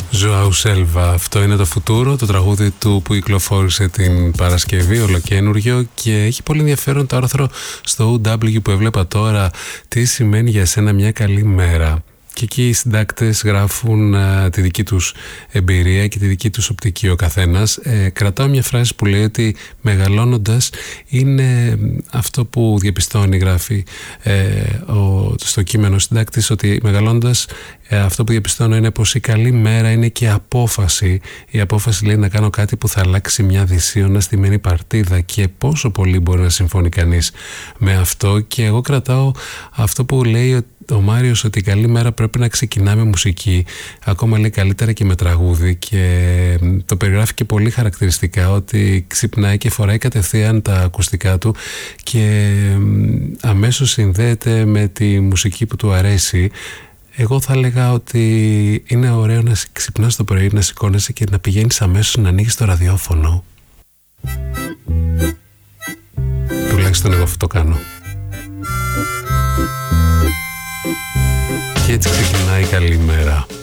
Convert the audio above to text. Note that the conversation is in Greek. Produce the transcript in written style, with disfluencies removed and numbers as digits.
Ζωάου Σέλβα, αυτό είναι το Φουτούρο, το τραγούδι του που κυκλοφόρησε την Παρασκευή, ολοκένουργιο, και έχει πολύ ενδιαφέρον το άρθρο στο OW που έβλεπα τώρα, τι σημαίνει για σένα μια καλή μέρα. Και εκεί οι συντάκτες γράφουν τη δική τους εμπειρία και τη δική τους οπτική ο καθένας. Κρατάω μια φράση που λέει ότι μεγαλώνοντας είναι αυτό που διαπιστώνει, γράφει στο κείμενο συντάκτης, ότι μεγαλώνοντας αυτό που διαπιστώνω είναι πως η καλή μέρα είναι και απόφαση. Η απόφαση λέει να κάνω κάτι που θα αλλάξει μια δυσίωνα στημένη παρτίδα, και πόσο πολύ μπορεί να συμφωνεί κανείς με αυτό. Και εγώ κρατάω αυτό που λέει ο Μάριος, ότι η καλή μέρα πρέπει να ξεκινά με μουσική, ακόμα λέει καλύτερα και με τραγούδι, και το περιγράφει και πολύ χαρακτηριστικά, ότι ξυπνάει και φοράει κατευθείαν τα ακουστικά του και αμέσως συνδέεται με τη μουσική που του αρέσει. Εγώ θα έλεγα ότι είναι ωραίο να ξυπνάς το πρωί, να σηκώνεσαι και να πηγαίνεις αμέσως να ανοίγεις το ραδιόφωνο. Τουλάχιστον εγώ αυτό το κάνω. Και έτσι ξεκινάει η καλή μέρα.